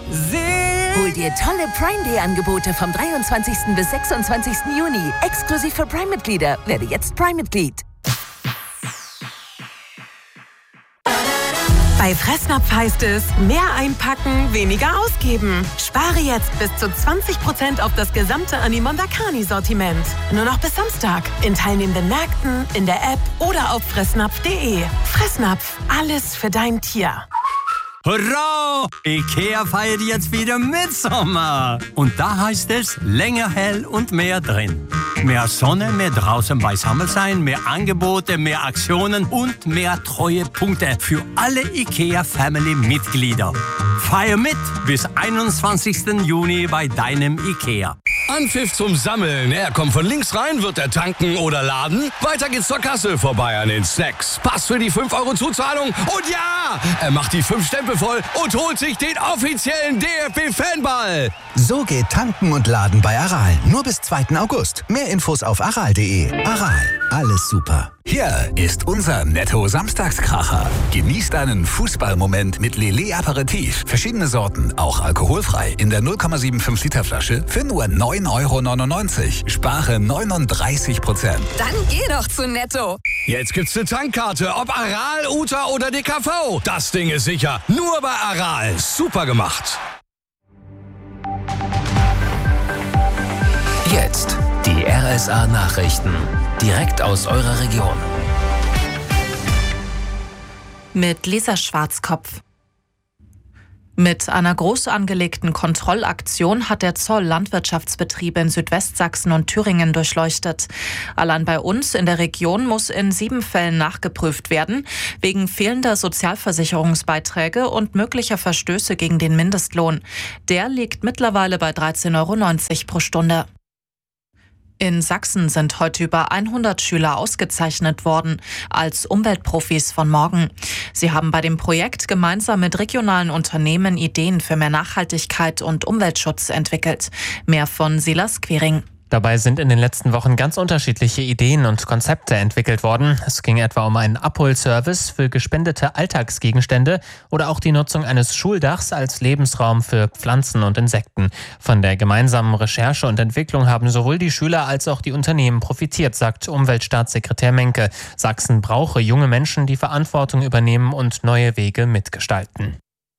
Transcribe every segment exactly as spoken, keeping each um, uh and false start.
Hol dir tolle Prime Day Angebote vom dreiundzwanzigsten bis sechsundzwanzigsten Juni. Exklusiv für Prime-Mitglieder. Werde jetzt Prime-Mitglied. Bei Fressnapf heißt es, mehr einpacken, weniger ausgeben. Spare jetzt bis zu zwanzig Prozent auf das gesamte Animonda Carni-Sortiment. Nur noch bis Samstag. In teilnehmenden Märkten, in der App oder auf fressnapf punkt de. Fressnapf, alles für dein Tier. Hurra! IKEA feiert jetzt wieder Mitsommer. Und da heißt es, länger hell und mehr drin. Mehr Sonne, mehr draußen beisammen sein, mehr Angebote, mehr Aktionen und mehr Treuepunkte für alle IKEA-Family-Mitglieder. Feier mit bis einundzwanzigsten Juni bei deinem IKEA. Anpfiff zum Sammeln. Er kommt von links rein, wird er tanken oder laden. Weiter geht's zur Kasse, vorbei an den Snacks. Pass für die fünf Euro Zuzahlung. Und ja, er macht die fünf Stempel voll und holt sich den offiziellen D F B-Fanball. So geht tanken und laden bei Aral. Nur bis zweiten August. Mehr Infos auf aral punkt de. Aral, alles super. Hier ist unser Netto-Samstagskracher. Genießt einen Fußballmoment mit Lillet Aperitif. Verschiedene Sorten, auch alkoholfrei. In der null Komma fünfundsiebzig Liter Flasche für nur neun Euro neunundneunzig. Spare neununddreißig Prozent. Dann geh doch zu Netto. Jetzt gibt's eine Tankkarte, ob Aral, Uta oder D K V. Das Ding ist sicher. Nur bei Aral. Super gemacht. Jetzt die R S A-Nachrichten. Direkt aus eurer Region. Mit Lisa Schwarzkopf. Mit einer groß angelegten Kontrollaktion hat der Zoll Landwirtschaftsbetriebe in Südwestsachsen und Thüringen durchleuchtet. Allein bei uns in der Region muss in sieben Fällen nachgeprüft werden, wegen fehlender Sozialversicherungsbeiträge und möglicher Verstöße gegen den Mindestlohn. Der liegt mittlerweile bei dreizehn Euro neunzig pro Stunde. In Sachsen sind heute über hundert Schüler ausgezeichnet worden als Umweltprofis von morgen. Sie haben bei dem Projekt gemeinsam mit regionalen Unternehmen Ideen für mehr Nachhaltigkeit und Umweltschutz entwickelt. Mehr von Silas Quiring. Dabei sind in den letzten Wochen ganz unterschiedliche Ideen und Konzepte entwickelt worden. Es ging etwa um einen Abholservice für gespendete Alltagsgegenstände oder auch die Nutzung eines Schuldachs als Lebensraum für Pflanzen und Insekten. Von der gemeinsamen Recherche und Entwicklung haben sowohl die Schüler als auch die Unternehmen profitiert, sagt Umweltstaatssekretär Menke. Sachsen brauche junge Menschen, die Verantwortung übernehmen und neue Wege mitgestalten.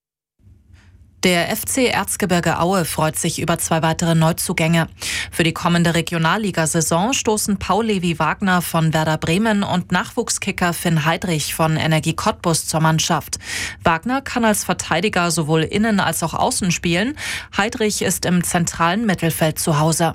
Der F C Erzgebirge Aue freut sich über zwei weitere Neuzugänge. Für die kommende Regionalligasaison stoßen Paul Levi Wagner von Werder Bremen und Nachwuchskicker Finn Heidrich von Energie Cottbus zur Mannschaft. Wagner kann als Verteidiger sowohl innen als auch außen spielen. Heidrich ist im zentralen Mittelfeld zu Hause.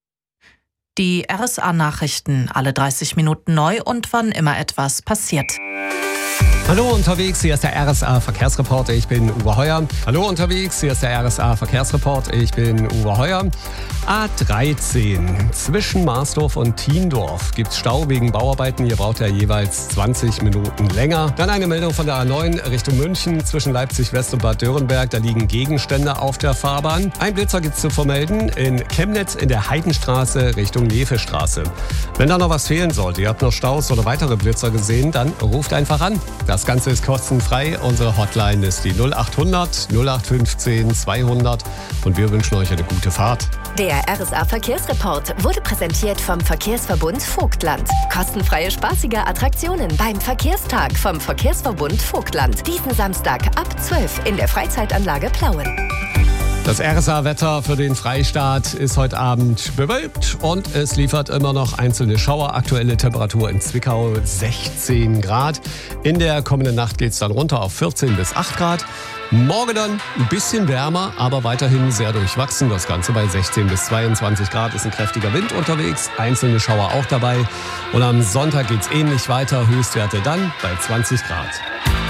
Die R S A-Nachrichten, alle dreißig Minuten neu und wann immer etwas passiert. Hallo unterwegs, hier ist der R S A-Verkehrsreporter, ich bin Uwe Heuer. Hallo unterwegs, hier ist der R S A-Verkehrsreporter, ich bin Uwe Heuer. A dreizehn, zwischen Marsdorf und Thiendorf gibt's Stau wegen Bauarbeiten. Hier braucht er jeweils zwanzig Minuten länger. Dann eine Meldung von der A neun Richtung München, zwischen Leipzig West und Bad Dürrenberg. Da liegen Gegenstände auf der Fahrbahn. Ein Blitzer gibt's zu vermelden in Chemnitz in der Heidenstraße Richtung Nefestraße. Wenn da noch was fehlen sollte, ihr habt noch Staus oder weitere Blitzer gesehen, dann ruft einfach an. Das Ganze ist kostenfrei. Unsere Hotline ist die null acht hundert null acht fünfzehn zweihundert und wir wünschen euch eine gute Fahrt. Der R S A-Verkehrsreport wurde präsentiert vom Verkehrsverbund Vogtland. Kostenfreie, spaßige Attraktionen beim Verkehrstag vom Verkehrsverbund Vogtland. Diesen Samstag ab zwölf in der Freizeitanlage Plauen. Das R S A-Wetter für den Freistaat ist heute Abend bewölkt und es liefert immer noch einzelne Schauer. Aktuelle Temperatur in Zwickau sechzehn Grad. In der kommenden Nacht geht es dann runter auf vierzehn bis acht Grad. Morgen dann ein bisschen wärmer, aber weiterhin sehr durchwachsen. Das Ganze bei sechzehn bis zweiundzwanzig Grad ist ein kräftiger Wind unterwegs. Einzelne Schauer auch dabei. Und am Sonntag geht es ähnlich weiter. Höchstwerte dann bei zwanzig Grad.